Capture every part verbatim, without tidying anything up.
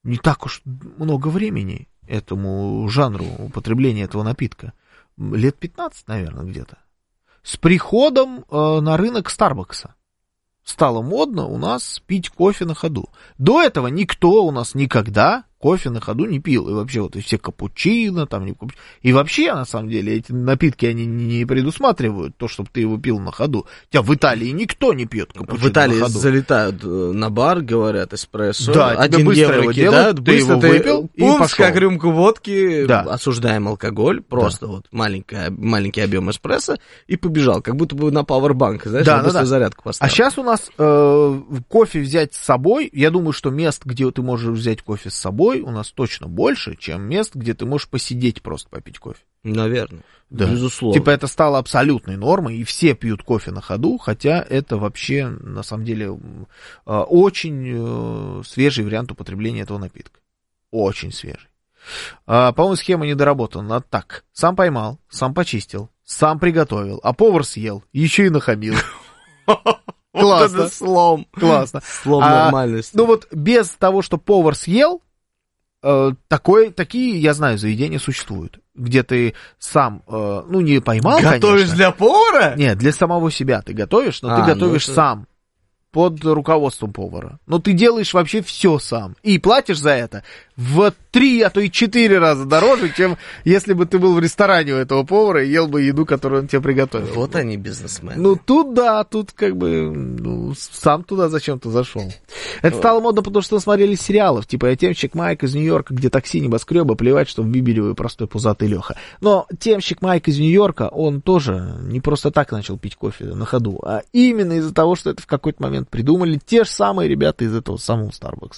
не так уж много времени этому жанру употребления этого напитка. Лет пятнадцать, наверное, где-то. С приходом э, на рынок Старбакса стало модно у нас пить кофе на ходу. До этого никто у нас никогда кофе на ходу не пил. И вообще вот и все капучино, там, не капучино. И вообще, на самом деле, эти напитки, они не предусматривают то, чтобы ты его пил на ходу. Хотя в Италии никто не пьет капучино в Италии на ходу. Залетают на бар, говорят эспрессо. Да, один быстро евро его кидают, делают, быстро ты его ты выпил и пумс, пошел. как рюмку водки, да. осуждаем алкоголь, просто да. вот маленький, маленький объем эспрессо, и побежал, как будто бы на пауэрбанк, знаешь, да, на быструю да, да. зарядку поставил. А сейчас у нас э, кофе взять с собой, я думаю, что мест, где ты можешь взять кофе с собой, у нас точно больше, чем мест, где ты можешь посидеть просто попить кофе. Наверное, да. безусловно. Типа это стало абсолютной нормой, и все пьют кофе на ходу, хотя это вообще, на самом деле, очень свежий вариант употребления этого напитка. Очень свежий. По-моему, схема недоработана. Так, сам поймал, сам почистил, сам приготовил, а повар съел, еще и нахамил. Классно. Вот это слом. Классно. Слом а, нормальности. Ну вот без того, что повар съел, э, такое, такие, я знаю, заведения существуют, где ты сам, э, ну не поймал, готовишь конечно. для повара? Нет, для самого себя ты готовишь, но а, ты готовишь ну это... сам. Под руководством повара. Но ты делаешь вообще все сам. И платишь за это в три, а то и четыре раза дороже, чем если бы ты был в ресторане у этого повара и ел бы еду, которую он тебе приготовил. Вот они бизнесмены. Ну, тут да, тут как бы ну, сам туда зачем-то зашел. Это стало модно, потому что смотрели сериалов, типа «Я темщик Майк из Нью-Йорка», где такси, небоскреба, плевать, что в Биберевой простой пузатый Леха. Но темщик Майк из Нью-Йорка, он тоже не просто так начал пить кофе на ходу, а именно из-за того, что это в какой-то момент придумали те же самые ребята из этого самого Starbucks.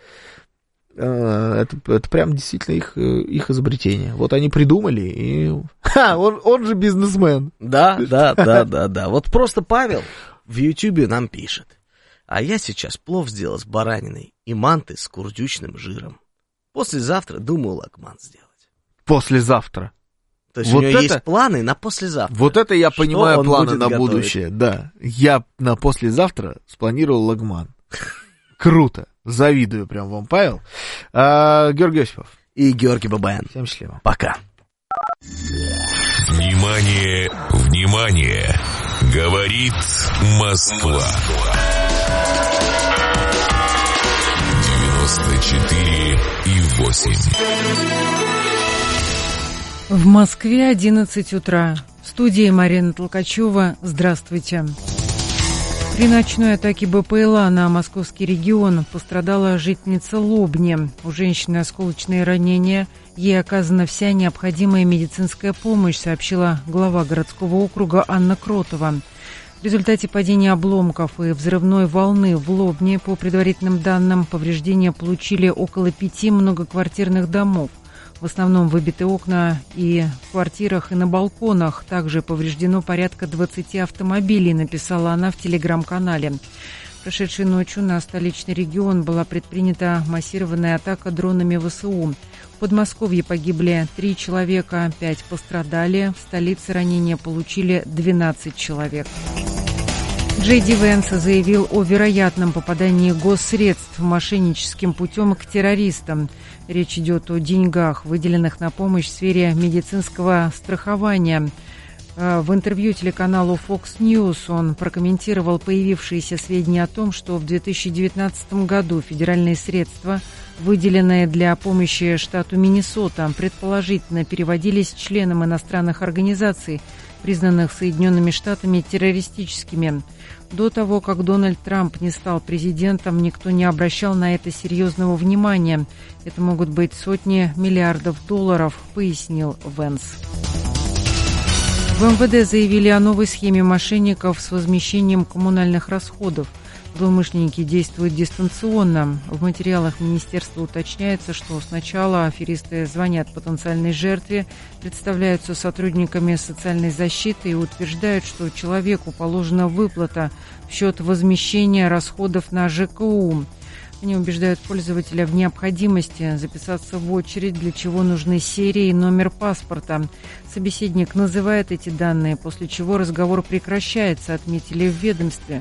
Это, это прям действительно их, их изобретение. Вот они придумали, и... Ха, он, он же бизнесмен. Да, да, да, да, да. Вот просто Павел в Ютьюбе нам пишет. А я сейчас плов сделал с бараниной и манты с курдючным жиром. Послезавтра думаю лагман сделать. Послезавтра. То есть вот у него это, есть планы на послезавтра. Вот это я Что понимаю планы на готовить? будущее. Да, я на послезавтра спланировал лагман. Круто. Завидую прям вам, Павел. А, Георгий Осипов. И Георгий Бабаян. Всем счастливо. Пока. Внимание, внимание. Говорит Москва. девяносто четыре и восемь. В Москве одиннадцать утра. В студии Марина Толкачева. Здравствуйте. При ночной атаке БПЛА на московский регион пострадала жительница Лобни. У женщины осколочные ранения. Ей оказана вся необходимая медицинская помощь, сообщила глава городского округа Анна Кротова. В результате падения обломков и взрывной волны в Лобне, по предварительным данным, повреждения получили около пяти многоквартирных домов. В основном выбиты окна и в квартирах, и на балконах. Также повреждено порядка двадцати автомобилей, написала она в телеграм-канале. Прошедшей ночью на столичный регион была предпринята массированная атака дронами ВСУ. В Подмосковье погибли три человека, пять пострадали. В столице ранения получили двенадцать человек. Джей Ди Венс заявил о вероятном попадании госсредств мошенническим путем к террористам. Речь идет о деньгах, выделенных на помощь в сфере медицинского страхования. В интервью телеканалу Fox News он прокомментировал появившиеся сведения о том, что в две тысячи девятнадцатом году федеральные средства, выделенные для помощи штату Миннесота, предположительно переводились членам иностранных организаций, признанных Соединенными Штатами террористическими. До того, как Дональд Трамп не стал президентом, никто не обращал на это серьезного внимания. Это могут быть сотни миллиардов долларов, пояснил Венс. В эм вэ дэ заявили о новой схеме мошенников с возмещением коммунальных расходов. Злоумышленники действуют дистанционно. В материалах министерства уточняется, что сначала аферисты звонят потенциальной жертве, представляются сотрудниками социальной защиты и утверждают, что человеку положена выплата в счет возмещения расходов на жэ ка у. Они убеждают пользователя в необходимости записаться в очередь, для чего нужны серия и номер паспорта. Собеседник называет эти данные, после чего разговор прекращается, отметили в ведомстве.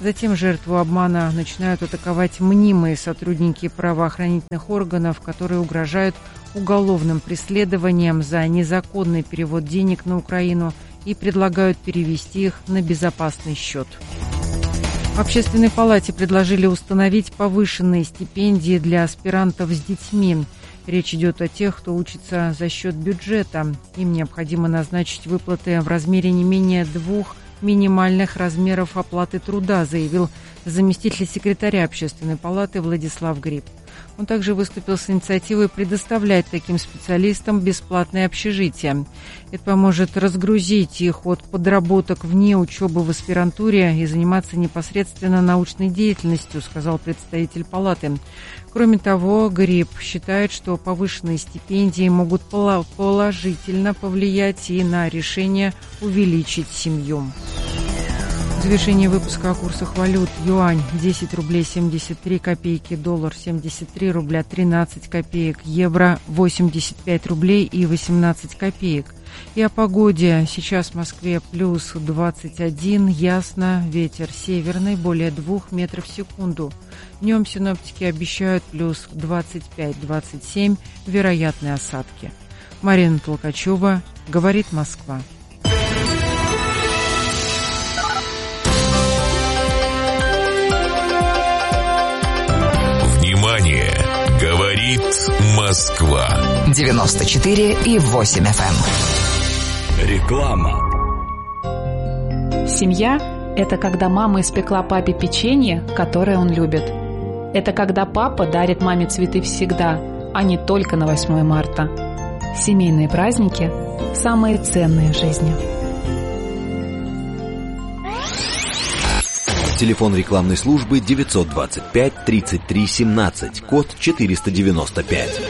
Затем жертву обмана начинают атаковать мнимые сотрудники правоохранительных органов, которые угрожают уголовным преследованием за незаконный перевод денег на Украину и предлагают перевести их на безопасный счет. В Общественной палате предложили установить повышенные стипендии для аспирантов с детьми. Речь идет о тех, кто учится за счет бюджета. Им необходимо назначить выплаты в размере не менее двух минимальных размеров оплаты труда, заявил заместитель секретаря Общественной палаты Владислав Гриб. Он также выступил с инициативой предоставлять таким специалистам бесплатное общежитие. Это поможет разгрузить их от подработок вне учебы в аспирантуре и заниматься непосредственно научной деятельностью, сказал представитель палаты. Кроме того, Гриб считает, что повышенные стипендии могут положительно повлиять и на решение увеличить семью. В завершении выпуска о курсах валют. Юань десять рублей семьдесят три копейки, доллар семьдесят три рубля тринадцать копеек, евро восемьдесят пять рублей и восемнадцать копеек. И о погоде. Сейчас в Москве плюс двадцать один, ясно, ветер северный, более двух метров в секунду. Днем синоптики обещают плюс двадцать пять - двадцать семь, вероятные осадки. Марина Толкачева, говорит Москва. Внимание! Говорит Москва. девяносто четыре и восемь эф эм. Реклама. Семья – это когда мама испекла папе печенье, которое он любит. Это когда папа дарит маме цветы всегда, а не только на восьмое марта. Семейные праздники – самые ценные в жизни. Телефон рекламной службы девятьсот двадцать пять тридцать три семнадцать, код четыреста девяносто пять.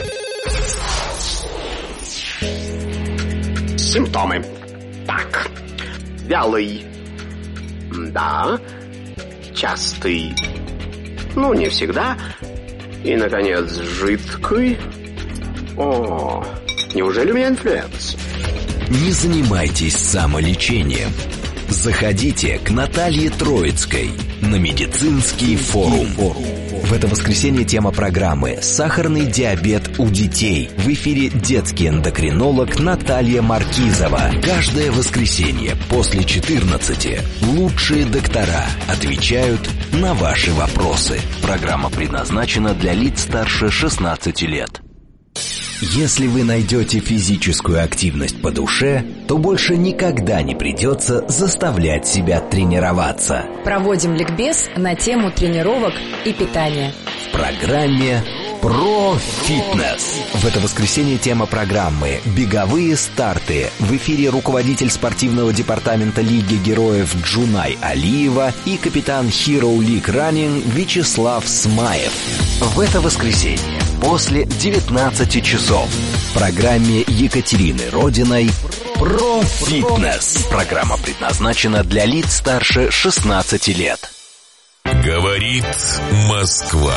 Симптомы. Так. Вялый. Да. Частый. Ну, не всегда. И, наконец, жидкий. О, неужели у меня инфлюенс? Не занимайтесь самолечением. Заходите к Наталье Троицкой на медицинский форум. В это воскресенье тема программы «Сахарный диабет у детей». В эфире детский эндокринолог Наталья Маркизова. Каждое воскресенье после четырнадцати лучшие доктора отвечают на ваши вопросы. Программа предназначена для лиц старше шестнадцати лет. Если вы найдете физическую активность по душе, то больше никогда не придется заставлять себя тренироваться. Проводим ликбез на тему тренировок и питания. В программе «Про фитнес». В это воскресенье тема программы «Беговые старты». В эфире руководитель спортивного департамента Лиги героев Джунай Алиева и капитан Hero League Running Вячеслав Смаев. В это воскресенье после девятнадцати часов в программе Екатерины Родиной «Про фитнес». Программа предназначена для лиц старше шестнадцати лет. Говорит Москва.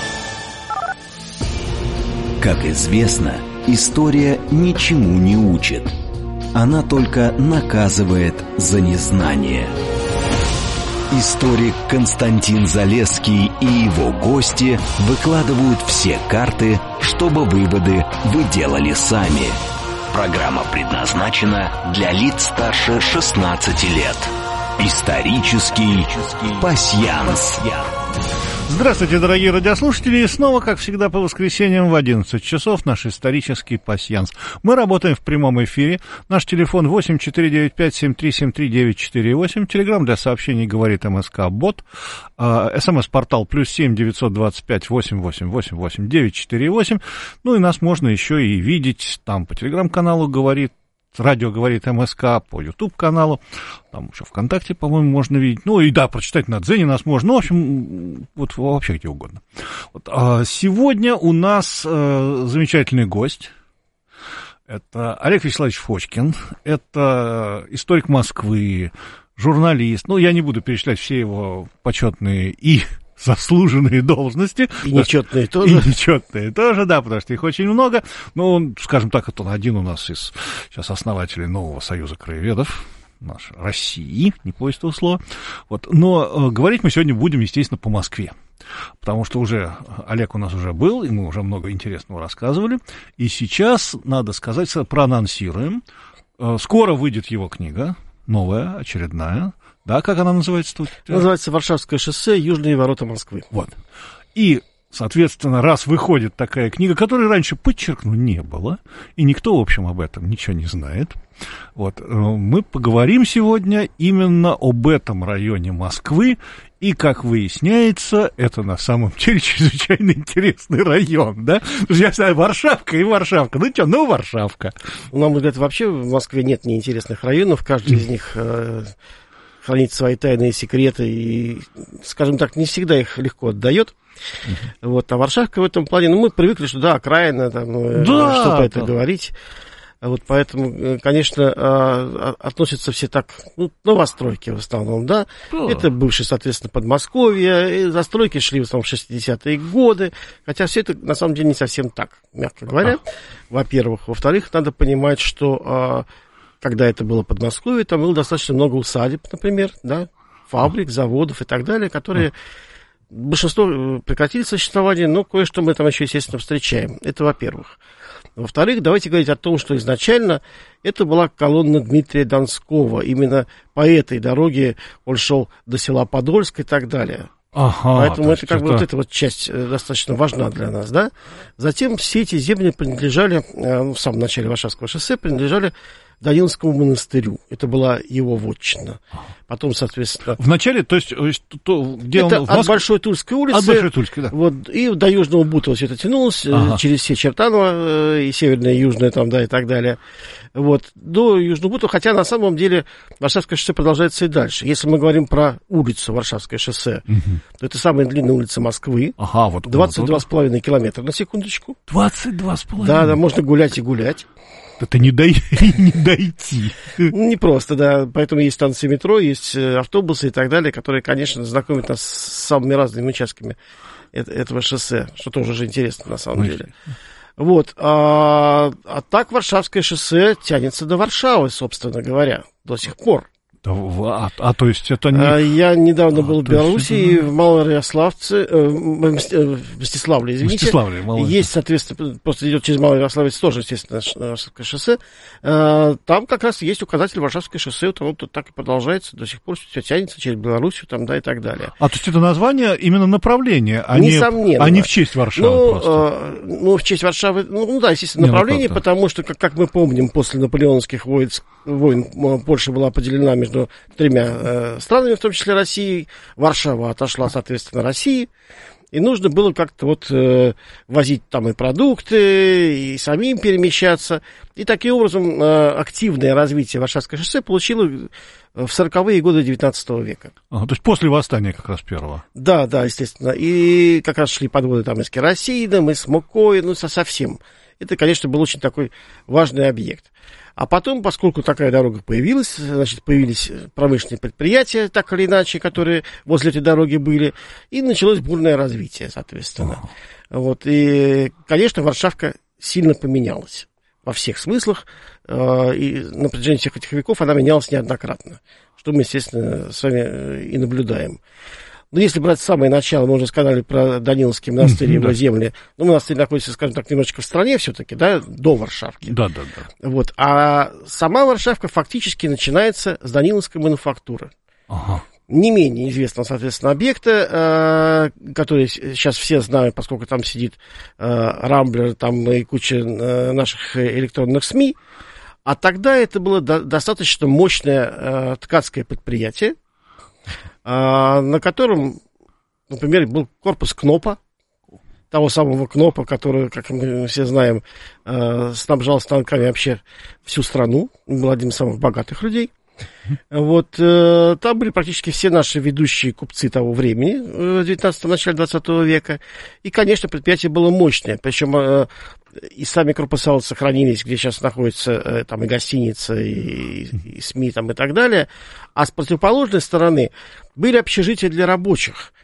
Как известно, история ничему не учит. Она только наказывает за незнание. Историк Константин Залесский и его гости выкладывают все карты, чтобы выводы вы делали сами. Программа предназначена для лиц старше шестнадцати лет. Исторический пасьянс. Здравствуйте, дорогие радиослушатели, и снова, как всегда, по воскресеньям в одиннадцать часов наш исторический пасьянс. Мы работаем в прямом эфире. Наш телефон восемь четыре девять пять семь три семь три девять четыре восемь. Телеграм для сообщений говорит МСК Бот. СМС-портал плюс семь девятьсот двадцать пять восемь восемь восемь восемь девять четыре восемь. Ну и нас можно еще и видеть там по телеграм-каналу говорит. Радио говорит МСК, по YouTube-каналу, там еще ВКонтакте, по-моему, можно видеть. Ну и да, прочитать на Дзене нас можно. Ну, в общем, вот вообще где угодно. Вот, а сегодня у нас а, замечательный гость. Это Олег Вячеславович Фочкин. Это историк Москвы, журналист. Ну, я не буду перечислять все его почетные и заслуженные должности. И нечетные тоже. И нечетные тоже, да, потому что их очень много. Но он, скажем так, это он один у нас из сейчас основателей нового союза краеведов. наш России, не поезд Осло. Вот. Но э, говорить мы сегодня будем, естественно, по Москве. Потому что уже Олег у нас уже был, и мы уже много интересного рассказывали. И сейчас, надо сказать, проанонсируем. Э, скоро выйдет его книга, новая, очередная. Да, как она называется тут? Называется «Варшавское шоссе. Южные ворота Москвы». Вот. И, соответственно, раз выходит такая книга, которой раньше, подчеркну, не было, и никто, в общем, об этом ничего не знает, вот, мы поговорим сегодня именно об этом районе Москвы, и, как выясняется, это на самом деле чрезвычайно интересный район, да? Потому что я знаю, Варшавка и Варшавка, ну что, ну Варшавка. На мой взгляд, вообще в Москве нет неинтересных районов, каждый из них... хранит свои тайные секреты и, скажем так, не всегда их легко отдает. Uh-huh. Вот, а Варшавка в этом плане, ну, мы привыкли, что да, окраина, там, да, что-то да. это говорить. Вот, поэтому, конечно, относятся все так, ну, новостройки в основном, да. Uh-huh. Это бывшее, соответственно, Подмосковье, застройки шли в основном в шестидесятые годы, хотя все это, на самом деле, не совсем так, мягко говоря, uh-huh. во-первых. Во-вторых, надо понимать, что... когда это было Подмосковье, там было достаточно много усадеб, например, да, фабрик, заводов и так далее, которые большинство прекратили существование, но кое-что мы там еще, естественно, встречаем. Это во-первых. Во-вторых, давайте говорить о том, что изначально это была колонна Дмитрия Донского. Именно по этой дороге он шел до села Подольск и так далее. Ага, поэтому это как это... бы вот эта вот часть достаточно важна для нас, да. Затем все эти земли принадлежали, ну, в самом начале Варшавского шоссе, принадлежали Даниловскому монастырю. Это была его вотчина. Потом, соответственно... В начале, то есть, то, где это он... от Моск... Большой Тульской улицы. От Большой Тульской, да. Вот, и до Южного Бутова все это тянулось, ага. через все Чертаново, и Северное, и Южное, там, да, и так далее. Вот, до Южного Бутова, хотя на самом деле Варшавское шоссе продолжается и дальше. Если мы говорим про улицу Варшавское шоссе, угу. то это самая длинная улица Москвы. Ага, вот. двадцать два с половиной километра на секундочку. двадцать два с половиной? Да, да, можно гулять и гулять. Это не, дой... не дойти. Не просто, да. Поэтому есть станции метро, есть автобусы и так далее, которые, конечно, знакомят нас с самыми разными участками этого шоссе, что тоже же интересно на самом Ой. деле. Вот. А, а так Варшавское шоссе тянется до Варшавы, собственно говоря, до сих пор. А, а то есть это не... А, я недавно а, был в Белоруссии, это... в Малоярославце, э, в Мстиславле, извините. Мстиславле, есть, соответственно, просто идет через Малоярославец тоже, естественно, Варшавское шоссе. А, там как раз есть указатель Варшавское шоссе, вот оно тут так и продолжается, до сих пор все тянется через Белоруссию, там, да, и так далее. А то есть это название именно направление, а не, а не в честь Варшавы ну, просто? А, ну, в честь Варшавы, ну, ну да, естественно, направление, не, ну, потому что, как, как мы помним, после наполеоновских войн, войн Польша была поделена между тремя э, странами, в том числе Россией. Варшава отошла, соответственно, России. И нужно было как-то вот э, возить там и продукты, и самим перемещаться. И таким образом э, активное развитие Варшавского шоссе получило в сороковые годы девятнадцатого века. Ага, то есть после восстания как раз первого. Да, да, естественно. И как раз шли подводы там и с керосином, и с мукой, ну, со, совсем. Это, конечно, был очень такой важный объект. А потом, поскольку такая дорога появилась, значит, появились промышленные предприятия, так или иначе, которые возле этой дороги были, и началось бурное развитие, соответственно. Uh-huh. Вот, и, конечно, Варшавка сильно поменялась во всех смыслах, и на протяжении всех этих веков она менялась неоднократно, что мы, естественно, с вами и наблюдаем. Но если брать самое начало, мы уже сказали про Даниловский монастырь и его земли. Ну, монастырь находится, скажем так, немножечко в стране все-таки, да, до Варшавки. Да, да, да. Вот. А сама Варшавка фактически начинается с Даниловской мануфактуры. Ага. Не менее известного, соответственно, объекта, э, который сейчас все знают, поскольку там сидит э, Рамблер, там и куча э, наших электронных СМИ. А тогда это было до- достаточно мощное э, ткацкое предприятие, на котором, например, был корпус КНОПа, того самого КНОПа, который, как мы все знаем, снабжал станками вообще всю страну, был одним из самых богатых людей. Вот, там были практически все наши ведущие купцы того времени, в девятнадцатом, начале двадцатого века. И, конечно, предприятие было мощное, причем и сами корпуса сохранились, где сейчас находится там и гостиница, и, и СМИ там, и так далее. А с противоположной стороны были общежития для рабочих.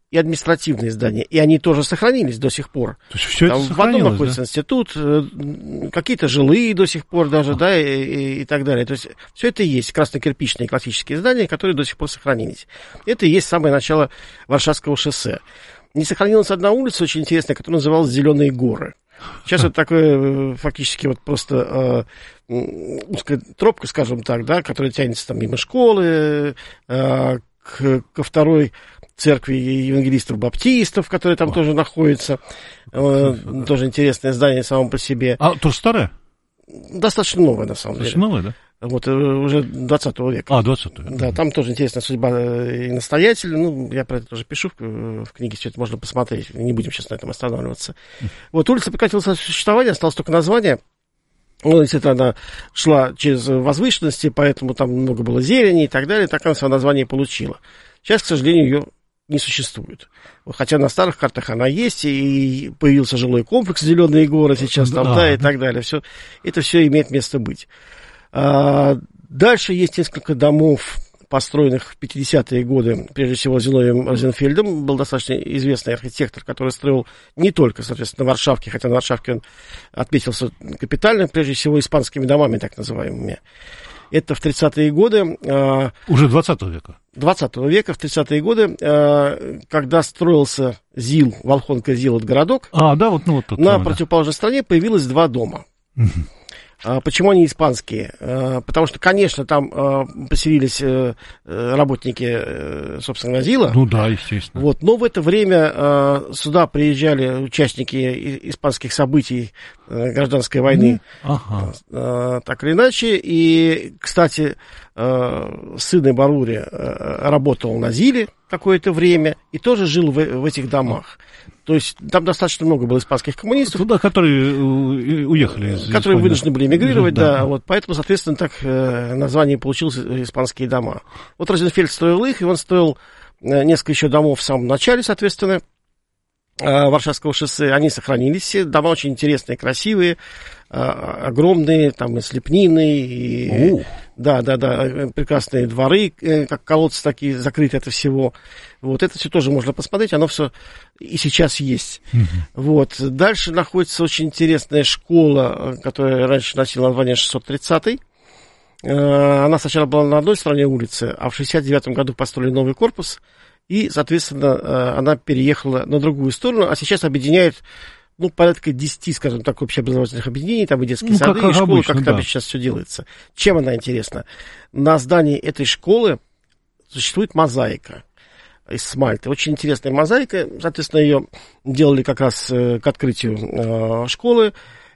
и административные здания, и они тоже сохранились до сих пор. То есть все там это в одном находится, да? институт, какие-то жилые до сих пор даже, да, и, и, и так далее. То есть все это и есть красно-кирпичные классические здания, которые до сих пор сохранились. Это и есть самое начало Варшавского шоссе. Не сохранилась одна улица очень интересная, которая называлась Зеленые горы. Сейчас это такое фактически вот просто э, узкая тропка, скажем так, да, которая тянется там мимо школы, э, к, ко второй церкви евангелистов-баптистов, которая там О. тоже находится. Э, тоже интересное здание само по себе. А тоже старое? Достаточно новое, на самом Достаточно деле. новое, да? Вот, уже двадцатого века. А, двадцатого века. Да, там тоже интересная судьба и настоятеля. Ну, я про это тоже пишу в, в книге, все это можно посмотреть. Не будем сейчас на этом останавливаться. Вот, улица прекратила свое существование, осталось только название. Ну, действительно, она шла через возвышенности, поэтому там много было зелени и так далее. Так она свое название получила. Сейчас, к сожалению, ее не существует. Хотя на старых картах она есть, и появился жилой комплекс «Зеленые горы» сейчас там, да, да и так далее. Все, это все имеет место быть. А, дальше есть несколько домов, построенных в пятидесятые годы, прежде всего Зиновием Розенфельдом, был достаточно известный архитектор, который строил не только, соответственно, на Варшавке, хотя на Варшавке он отметился капитально, прежде всего испанскими домами, так называемыми. Это в тридцатые годы. А, уже двадцатого века. двадцатого века, в тридцатые годы, а, когда строился ЗИЛ, Волхонка ЗИЛ, это городок, а, да, вот, ну, вот тут, на да. противоположной стороне появилось два дома. Почему они испанские? Потому что, конечно, там поселились работники, собственно, ЗИЛа. Ну да, естественно. Вот, но в это время сюда приезжали участники испанских событий гражданской войны, ага. так или иначе. И, кстати, сын Барури работал на ЗИЛе какое-то время и тоже жил в, в этих домах. То есть там достаточно много было испанских коммунистов. Туда, которые уехали из Которые Испании. вынуждены были эмигрировать, да. да. Вот, поэтому, соответственно, так э, название получилось «Испанские дома». Вот Розенфельд строил их, и он строил э, несколько еще домов в самом начале, соответственно, э, Варшавского шоссе. Они сохранились все. Дома очень интересные, красивые, э, огромные, там и с лепниной, и... Да, да, да, прекрасные дворы, как колодцы такие, закрыты от всего. Вот это все тоже можно посмотреть, оно все и сейчас есть. Uh-huh. Вот. Дальше находится очень интересная школа, которая раньше носила название шестьсот тридцатый. Она сначала была на одной стороне улицы, а в шестьдесят девятом году построили новый корпус, и, соответственно, она переехала на другую сторону, а сейчас объединяет, ну, порядка десяти, скажем так, общеобразовательных объединений, там и детские ну, сады, как, и школы, обычно, как да. там сейчас все делается. Чем она интересна? На здании этой школы существует мозаика из смальты. Очень интересная мозаика. Соответственно, ее делали как раз к открытию э, школы.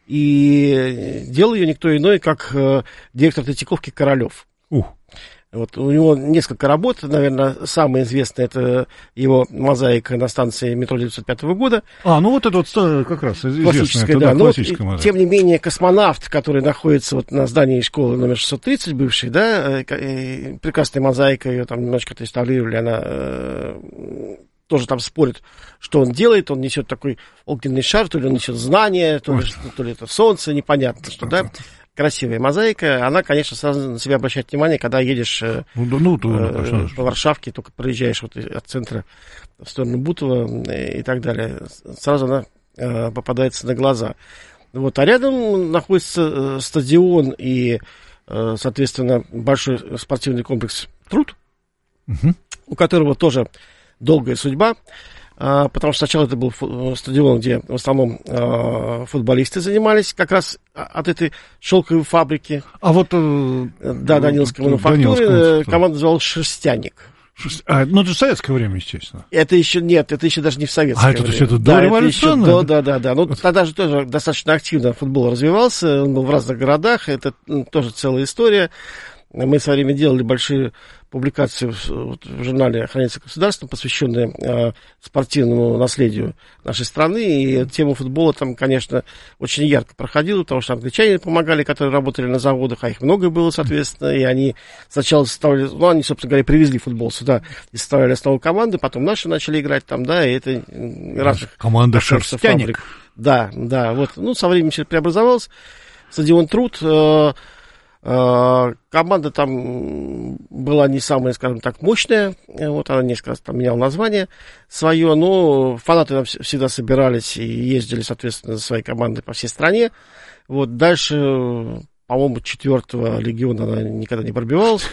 И делал ее никто иной, как э, директор Третьяковки Королев. Ух. Вот, у него несколько работ, наверное, самая известная это его мозаика на станции метро девятьсот пятого года. А, ну вот это вот как раз классическая, да, да, но классическая мозаика. Тем не менее, космонавт, который находится вот на здании школы номер шестьсот тридцать, бывший, да, прекрасная мозаика, ее там немножко отреставрировали, она э, тоже там спорит, что он делает, он несет такой огненный шар, то ли он несет знания, то ли, то ли это солнце, непонятно, что, да. Красивая мозаика, она, конечно, сразу на себя обращает внимание, когда едешь ну, да, ну, э, по Варшавке, только проезжаешь вот от центра в сторону Бутова и так далее, сразу она э, попадается на глаза. Вот, а рядом находится э, стадион и, э, соответственно, большой спортивный комплекс «Труд», угу. у которого тоже долгая судьба. Потому что сначала это был стадион, где в основном э, футболисты занимались как раз от этой шелковой фабрики. А вот... Э, да, Даниловской мануфактуры. Команда называлась «Шерстяник». А, ну, это же советское время, естественно. Это еще, нет, это еще даже не в советское время. А это, время. То есть, это да, дореволюционное? Это еще, да, да, да. Ну, тогда же тоже достаточно активно футбол развивался. Он был в разных городах. Это ну, тоже целая история. Мы в свое время делали большие публикации в, вот, в журнале «Хранится государство», посвященные э, спортивному наследию нашей страны. И тема футбола там, конечно, очень ярко проходила, потому что англичане помогали, которые работали на заводах, а их много было, соответственно. И они сначала составляли, ну, они, собственно говоря, привезли футбол сюда и составляли основу команды, потом наши начали играть там, да, и это разных... Команда «Шерстяник». Да, да, вот. Ну, со временем все преобразовалось. Стадион «Труд». Э, Команда там была не самая, скажем так, мощная. Вот она несколько раз там меняла название свое, но фанаты там всегда собирались и ездили, соответственно, за своей командой по всей стране. Вот дальше, по-моему, четвертого легиона она никогда не пробивалась.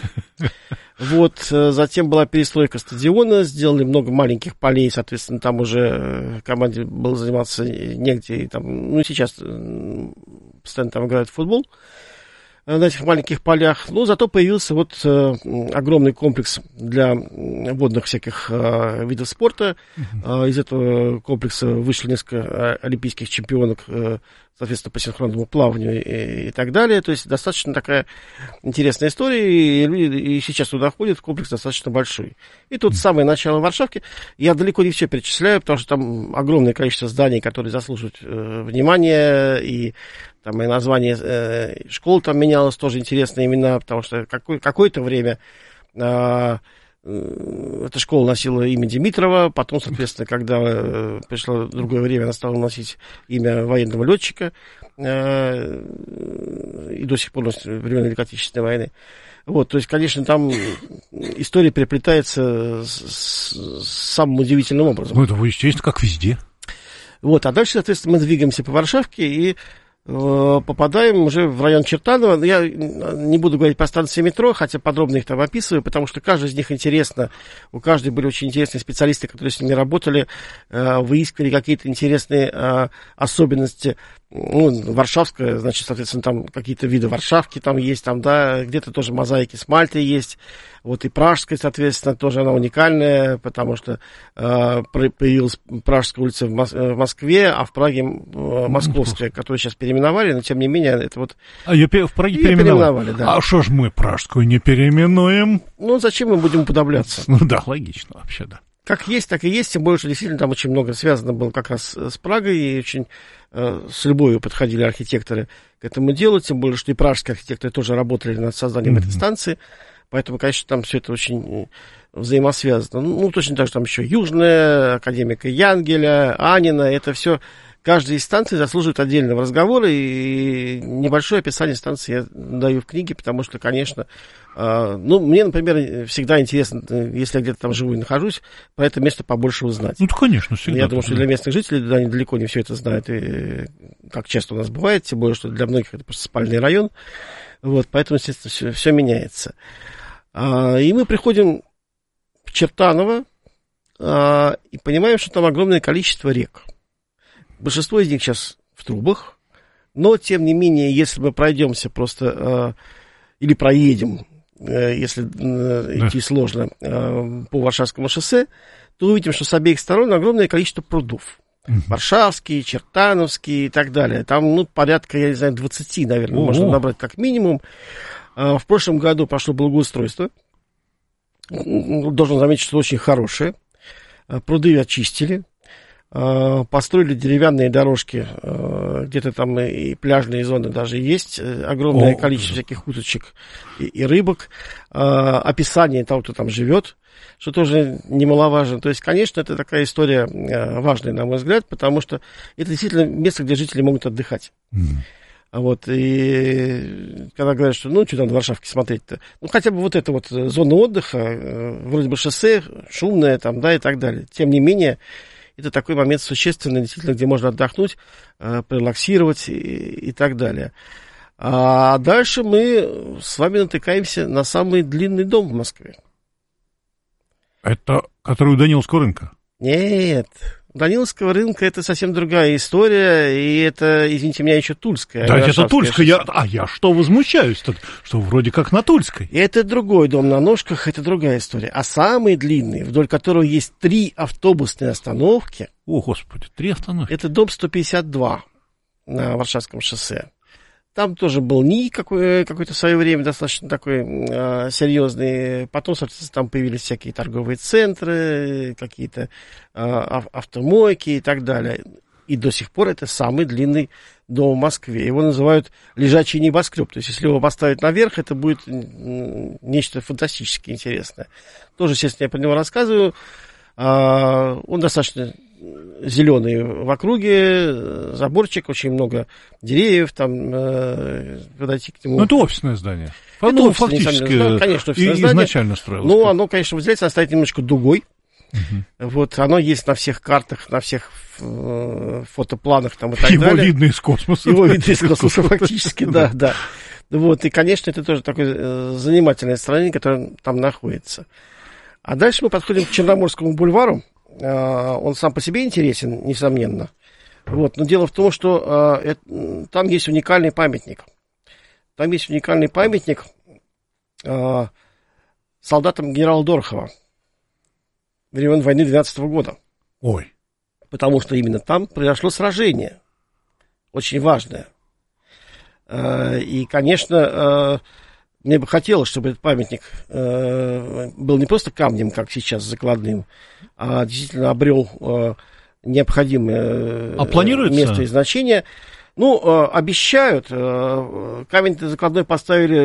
Вот, затем была перестройка стадиона, сделали много маленьких полей, соответственно, там уже команде было заниматься негде. И там, ну, сейчас постоянно там играют в футбол на этих маленьких полях. Но зато появился вот э, огромный комплекс для водных всяких э, видов спорта. Uh-huh. Э, из этого комплекса вышли несколько олимпийских чемпионок, э, соответственно, по синхронному плаванию и, и так далее. То есть достаточно такая интересная история. И люди и сейчас туда ходят, комплекс достаточно большой. И тут uh-huh. самое начало в Варшавке. Я далеко не все перечисляю, потому что там огромное количество зданий, которые заслуживают э, внимания. И там и название э, школ там менялось, тоже интересные имена, потому что какой, какое-то время э, э, эта школа носила имя Димитрова, потом, соответственно, когда э, пришло другое время, она стала носить имя военного летчика, э, и до сих пор носит времен Великой Отечественной войны. Вот, то есть, конечно, там история переплетается с, с, с самым удивительным образом. Ну, это, естественно, как везде. Вот, а дальше, соответственно, мы двигаемся по Варшавке и попадаем уже в район Чертанова. Я не буду говорить про станции метро, хотя подробно их там описываю, потому что каждый из них интересно. У каждой были очень интересные специалисты, которые с ними работали, выискивали какие-то интересные особенности. Ну, Варшавская, значит, соответственно, там какие-то виды Варшавки там есть, там, да, где-то тоже мозаики с Мальтой есть. Вот и Пражская, соответственно, тоже она уникальная, потому что э, появилась Пражская улица в, Мос- в Москве, а в Праге э, Московская, которую сейчас переименовали, но тем не менее это вот... А ее в Праге ее переименовали? переименовали, да. А что ж мы Пражскую не переименуем? Ну, зачем мы будем уподобляться? Ну да, логично вообще, да. Как есть, так и есть, тем более, что действительно там очень много связано было как раз с Прагой, и очень э, с любовью подходили архитекторы к этому делу, тем более, что и пражские архитекторы тоже работали над созданием mm-hmm. этой станции, поэтому, конечно, там все это очень взаимосвязано. Ну, точно так же там еще Южная, академика Янгеля, Анина, это все, каждая из станций заслуживает отдельного разговора, и небольшое описание станции я даю в книге, потому что, конечно, э, ну, мне, например, всегда интересно, если я где-то там живу и нахожусь, про это место побольше узнать. Ну, конечно, всегда. Я думаю, что для местных жителей, да, они далеко не все это знают, и как часто у нас бывает, тем более, что для многих это просто спальный район, вот, поэтому, естественно, все, все меняется. А, и мы приходим в Чертаново а, и понимаем, что там огромное количество рек. Большинство из них сейчас в трубах, но, тем не менее, если мы пройдемся просто э, или проедем, э, если э, идти да. сложно, э, по Варшавскому шоссе, то увидим, что с обеих сторон огромное количество прудов. Uh-huh. Варшавские, Чертановские и так далее. Там, ну, порядка, я не знаю, двадцать, наверное, uh-huh. можно набрать как минимум. Э, в прошлом году прошло благоустройство. Должен заметить, что очень хорошее. Э, пруды очистили. Построили деревянные дорожки, где-то там и пляжные зоны даже есть, огромное О, количество да. всяких уточек и, и рыбок, описание того, кто там живет, что тоже немаловажно. То есть, конечно, это такая история важная, на мой взгляд, потому что это действительно место, где жители могут отдыхать. Mm. Вот, и когда говорят, что ну, что там в Варшавке смотреть-то, ну, хотя бы вот эта вот зона отдыха, вроде бы шоссе, шумное там, да, и так далее. Тем не менее, это такой момент существенный, действительно, где можно отдохнуть, э, порелаксировать и, и так далее. А дальше мы с вами натыкаемся на самый длинный дом в Москве. Это который у Даниловского рынка? Нет, у Даниловского рынка это совсем другая история, и это, извините меня, еще Тульская. Да, это Тульская, я, а я что возмущаюсь-то, что вроде как на Тульской. Это другой дом на ножках, это другая история. А самый длинный, вдоль которого есть три автобусные остановки. О, Господи, три остановки. Это дом сто пятьдесят два на Варшавском шоссе. Там тоже был НИИ какое, какое-то в свое время достаточно такой э, серьезный. Потом, соответственно, там появились всякие торговые центры, какие-то э, автомойки и так далее. И до сих пор это самый длинный дом в Москве. Его называют лежачий небоскреб. То есть, если его поставить наверх, это будет нечто фантастически интересное. Тоже, естественно, я про него рассказываю. Э, он достаточно зеленый в округе, заборчик, очень много деревьев, там э, подойти к нему. Ну, это офисное здание. Это ну, офисное, фактически, да, конечно, офисное и, здание. Изначально строилось. Ну, оно, конечно, выделяется, оно стоит немножко дугой. Угу. Вот, оно есть на всех картах, на всех э, фотопланах там и так Его далее. Его видно из космоса. Его видно из космоса, фактически, да, да. Вот, и, конечно, это тоже такое э, занимательное строение, которое там находится. А дальше мы подходим к Черноморскому бульвару. Э, он сам по себе интересен, несомненно. Вот, но дело в том, что э, это, там есть уникальный памятник. Там есть уникальный памятник э, солдатам генерала Дорохова времен войны двенадцатого года. Ой. Потому что именно там произошло сражение. Очень важное. И, конечно, мне бы хотелось, чтобы этот памятник был не просто камнем, как сейчас, закладным, а действительно обрел необходимое а планируется? Место и значение. Ну, обещают. Камень закладной поставили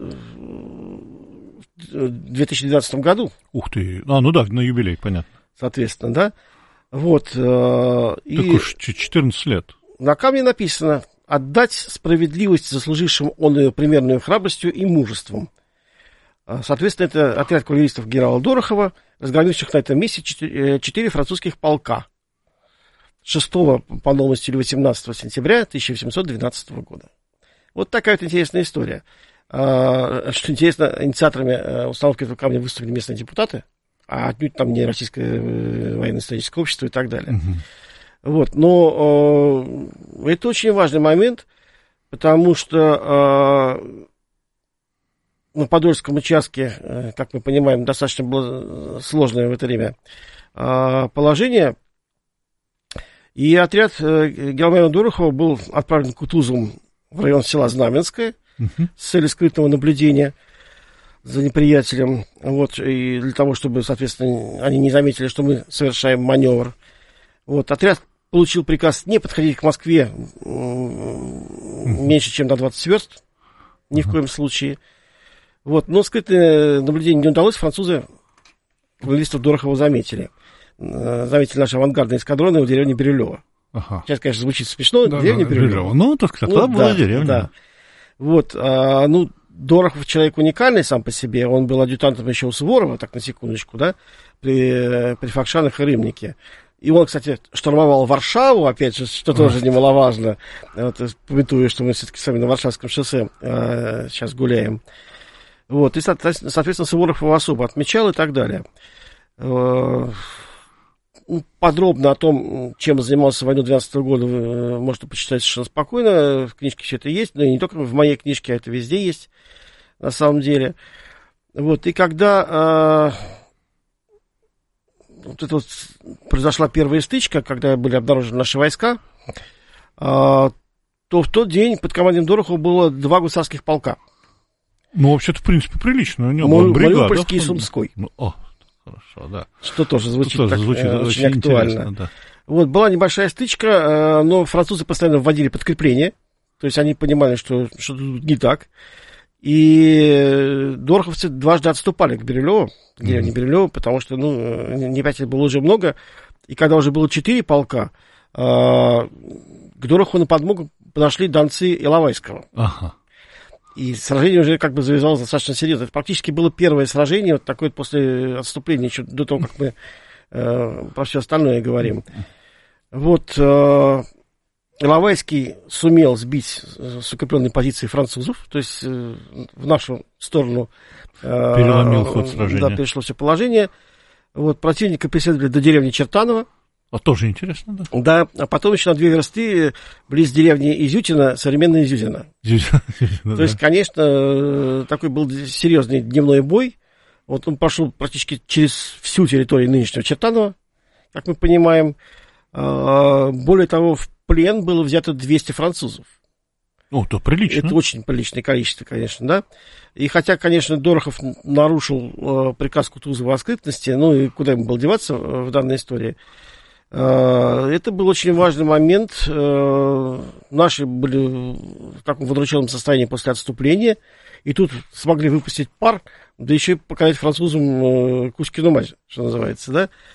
в две тысячи двенадцатом году. Ух ты. А, ну да, на юбилей, понятно. Соответственно, да. Вот. Так и уж четырнадцать лет. На камне написано: отдать справедливость заслужившим он ее примерную храбростью и мужеством. Соответственно, это отряд кавалеристов генерала Дорохова, разгромивших на этом месте четыре, четыре французских полка. шестого по новому стилю восемнадцатого сентября тысяча восемьсот двенадцатого года. Вот такая вот интересная история. Что интересно, инициаторами установки этого камня выступили местные депутаты, а отнюдь там не Российское военно-историческое общество и так далее. Угу. Вот. Но э, это очень важный момент, потому что э, на Подольском участке, э, как мы понимаем, достаточно было сложное в это время э, положение. И отряд э, генерала Дорохова был отправлен к Кутузовым в район села Знаменское uh-huh. с целью скрытого наблюдения за неприятелем. Вот, и для того, чтобы, соответственно, они не заметили, что мы совершаем маневр. Вот, отряд получил приказ не подходить к Москве uh-huh. меньше, чем на двадцать верст. Ни uh-huh. в коем случае. Вот, но скрытое наблюдение не удалось. Французы кавалеристов Дорохова заметили. Заметили наши авангардные эскадроны в деревне Бирюлево. Ага. Сейчас, конечно, звучит смешно, да, деревня да, Бирюлево. Ну, так сказать, ну, была да, деревня. Да. Вот, а, ну, Дорохов человек уникальный сам по себе. Он был адъютантом еще у Суворова, так на секундочку, да, при, при Фокшанах и Рымнике. И он, кстати, штурмовал Варшаву, опять же, что тоже немаловажно, вот, памятуя, что мы все-таки с вами на Варшавском шоссе а, сейчас гуляем. Вот, и, соответственно, Суворов его особо отмечал и так далее. Подробно о том, чем занимался в войну двенадцатого года, вы можете почитать совершенно спокойно. В книжке все это есть, но и не только в моей книжке, а это везде есть, на самом деле. Вот, и когда э, вот это вот произошла первая стычка, когда были обнаружены наши войска, э, то в тот день под командованием Дорохова было два гусарских полка. Ну, вообще-то, в принципе, прилично. У него Мо- была бригада. Мариупольский и Сумской. Ну, о. Хорошо, да. Что тоже звучит, Что так, звучит э, очень, очень актуально. Да. Вот, была небольшая стычка, э, но французы постоянно вводили подкрепление, то есть они понимали, что что-то тут не так. И дороховцы дважды отступали к Бирюлеву, к деревне mm-hmm. Бирюлево, потому что, ну, неприятелей было уже много. И когда уже было четыре полка, э, к Дорохову на подмогу подошли донцы Иловайского. Ага. И сражение уже как бы завязалось достаточно серьезно. Это практически было первое сражение, вот такое после отступления, еще до того, как мы э, про все остальное говорим. Вот э, Иловайский сумел сбить с укрепленной позиции французов, то есть э, в нашу сторону э, переломил ход сражения. Да, перешло все положение. Вот, противника преследовали до деревни Чертаново. А тоже интересно, да? Да, а потом еще на две версты близ деревни Изютина, современная Изютина. То есть, конечно, такой был серьезный дневной бой. Вот он пошел практически через всю территорию нынешнего Чертанова, как мы понимаем. Более того, в плен было взято двести французов. О, то прилично. Это очень приличное количество, конечно, да. И хотя, конечно, Дорохов нарушил приказ Кутузова о скрытности, ну и куда ему было деваться в данной истории, это был очень важный момент. Наши были в таком водрученном состоянии после отступления, и тут смогли выпустить пар, да еще и показать французам Кузькину мать, что называется, да.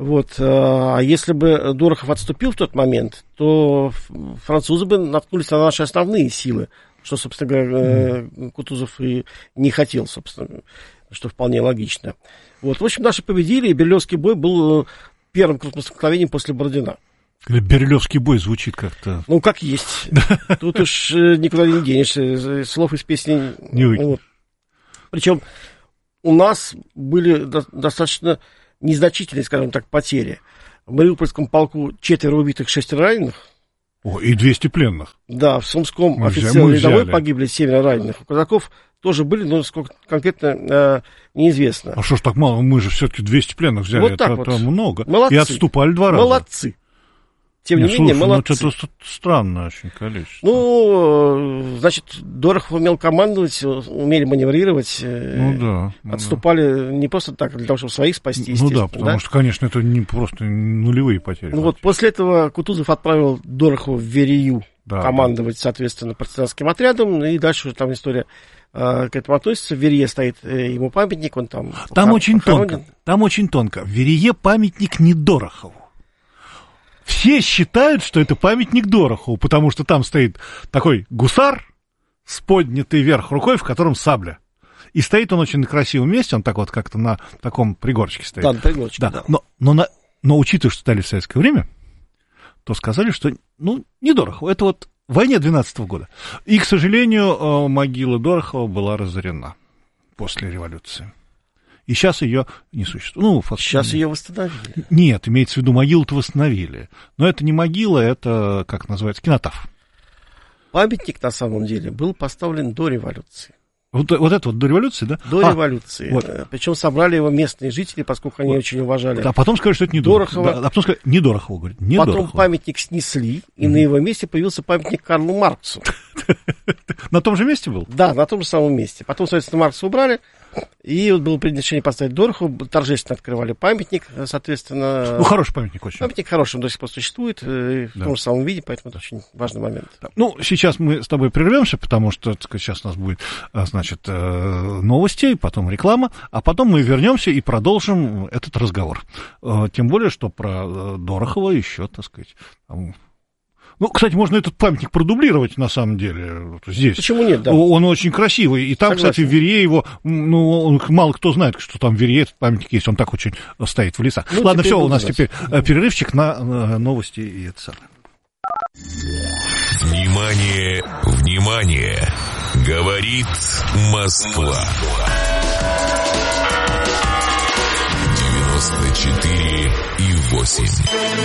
Вот. А если бы Дорохов отступил в тот момент, то французы бы наткнулись на наши основные силы, что, собственно говоря, Кутузов и не хотел, собственно, что вполне логично. Вот. В общем, наши победили, и Берлевский бой был первым крупным столкновением после Бородина. Берлевский бой звучит как-то... Ну, как есть. Тут уж никуда не денешься, слов из песни... Не выкинешь. Вот. Причем у нас были достаточно незначительные, скажем так, потери. В Мариупольском полку четверо убитых, шестеро раненых. О, и двести пленных. Да, в Сумском мы офицере рядовой погибли семеро раненых. У казаков тоже были, но сколько конкретно э, неизвестно. А что ж так мало? Мы же все-таки двести пленных взяли. Вот так это, вот. Это много. Молодцы. И отступали два раза. Молодцы. Тем не, не менее, слушай, молодцы. Ну, это странное очень количество. Ну, значит, Дорохов умел командовать, умели маневрировать. Ну, да. Ну, отступали да. не просто так, для того, чтобы своих спасти, Ну да, потому да? что, конечно, это не просто нулевые потери. Ну вот, после этого Кутузов отправил Дорохова в Верею да, командовать, да. соответственно, партизанским отрядом, и дальше уже там история э, к этому относится. В Верее стоит э, ему памятник, он там... Там похор- очень похоронен. тонко, там очень тонко. В Верее памятник не Дорохову. Все считают, что это памятник Дорохову, потому что там стоит такой гусар с поднятой вверх рукой, в котором сабля. И стоит он очень на красивом месте, он так вот как-то на таком пригорочке стоит. Да, на пригорочке, да. да. Но, но, на, но учитывая, что стали в советское время, то сказали, что, ну, не Дорохову, это вот в войне двенадцатого года. И, к сожалению, могила Дорохова была разорена после революции. И сейчас ее не существует. Ну, фактически. Сейчас ее восстановили. Нет, имеется в виду, могилу-то восстановили. Но это не могила, это, как называется, кинотаф. Памятник, на самом деле, был поставлен до революции. Вот, вот это вот до революции, да? До а, революции. Вот. Причем собрали его местные жители, поскольку они вот. очень уважали. А потом сказали, что это не Дорохова. Да, а потом сказали, не Дорохова, говорит, не Потом Дорохова. Памятник снесли, и mm-hmm. на его месте появился памятник Карлу Марксу. На том же месте был? Да, на том же самом месте. Потом, соответственно, Маркса убрали, и вот было принято решение поставить Дорохову, торжественно открывали памятник, соответственно... Ну, хороший памятник очень. Памятник хороший, он до сих пор существует, в да. том же самом виде, поэтому это очень важный момент. Да. Ну, сейчас мы с тобой прервемся, потому что, так сказать, сейчас у нас будет, значит, новости, потом реклама, а потом мы вернемся и продолжим этот разговор. Тем более, что про Дорохова еще, так сказать... Ну, кстати, можно этот памятник продублировать, на самом деле, здесь. Почему нет, да? Он очень красивый, и там, Согласен. Кстати, в Верее его, ну, мало кто знает, что там в Верее этот памятник есть, он так очень стоит в лесах. Ну, ладно, все, у нас теперь перерывчик на новости и это самое. Внимание, внимание, говорит Москва. девяносто четыре и восемь.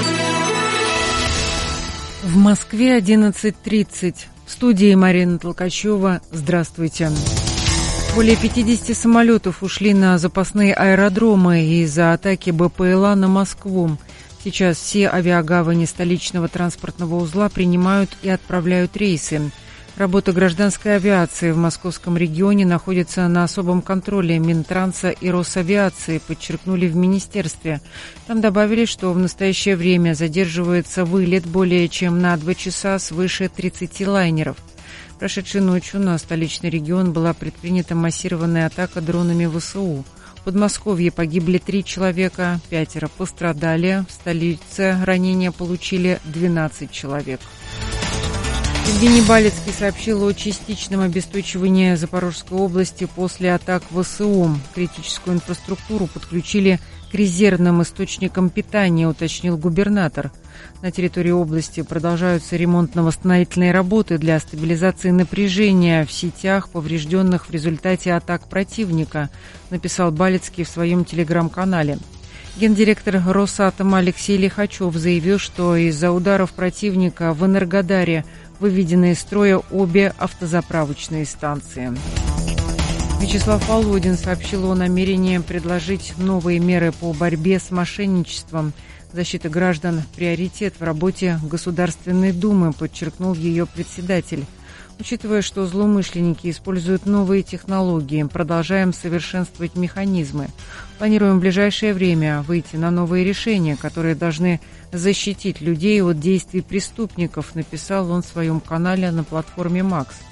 В Москве одиннадцать тридцать. В студии Марина Толкачева. Здравствуйте. Более пятидесяти самолетов ушли на запасные аэродромы из-за атаки БПЛА на Москву. Сейчас все авиагавани столичного транспортного узла принимают и отправляют рейсы. Работа гражданской авиации в московском регионе находится на особом контроле Минтранса и Росавиации, подчеркнули в министерстве. Там добавили, что в настоящее время задерживается вылет более чем на два часа свыше тридцати лайнеров. Прошедшей ночью на столичный регион была предпринята массированная атака дронами ВСУ. В Подмосковье погибли три человека, пятеро пострадали. В столице ранения получили двенадцать человек. Евгений Балицкий сообщил о частичном обесточивании Запорожской области после атак ВСУ. Критическую инфраструктуру подключили к резервным источникам питания, уточнил губернатор. На территории области продолжаются ремонтно-восстановительные работы для стабилизации напряжения в сетях, поврежденных в результате атак противника, написал Балицкий в своем телеграм-канале. Гендиректор Росатома Алексей Лихачев заявил, что из-за ударов противника в Энергодаре выведены из строя обе автозаправочные станции. Вячеслав Володин сообщил о намерении предложить новые меры по борьбе с мошенничеством. Защита граждан – приоритет в работе Государственной Думы, подчеркнул ее председатель. Учитывая, что злоумышленники используют новые технологии, продолжаем совершенствовать механизмы. Планируем в ближайшее время выйти на новые решения, которые должны защитить людей от действий преступников, написал он в своем канале на платформе «Макс».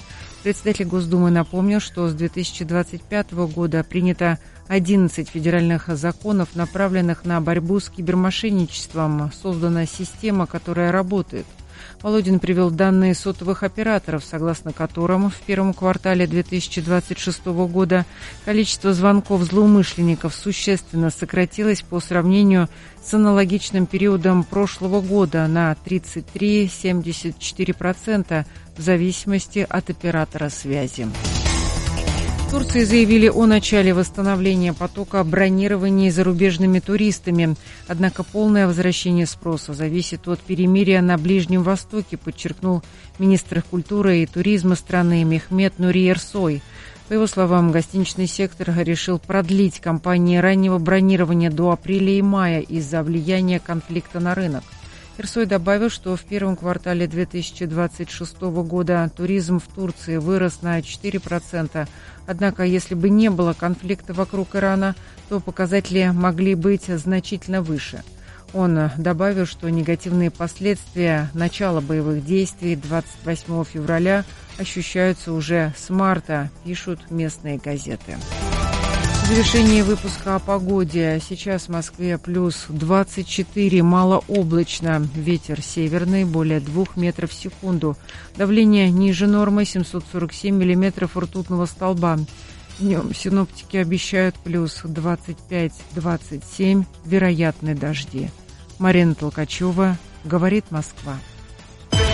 Председатель Госдумы напомнил, что с две тысячи двадцать пятого года принято одиннадцать федеральных законов, направленных на борьбу с кибермошенничеством. Создана система, которая работает. Володин привел данные сотовых операторов, согласно которым в первом квартале две тысячи двадцать шестого года количество звонков злоумышленников существенно сократилось по сравнению с аналогичным периодом прошлого года на тридцать три целых семьдесят четыре сотых процента в зависимости от оператора связи. В Турции заявили о начале восстановления потока бронирований зарубежными туристами. Однако полное возвращение спроса зависит от перемирия на Ближнем Востоке, подчеркнул министр культуры и туризма страны Мехмет Нури Эрсой. По его словам, гостиничный сектор решил продлить кампании раннего бронирования до апреля и мая из-за влияния конфликта на рынок. Эрсой добавил, что в первом квартале две тысячи двадцать шестого года туризм в Турции вырос на четыре процента. Однако, если бы не было конфликта вокруг Ирана, то показатели могли быть значительно выше. Он добавил, что негативные последствия начала боевых действий двадцать восьмого февраля ощущаются уже с марта, пишут местные газеты. В завершении выпуска о погоде. Сейчас в Москве плюс двадцать четыре, малооблачно. Ветер северный, более двух метров в секунду. Давление ниже нормы, семьсот сорок семь миллиметров ртутного столба. Днем синоптики обещают плюс двадцать пять - двадцать семь, вероятны дожди. Марина Толкачева, говорит Москва.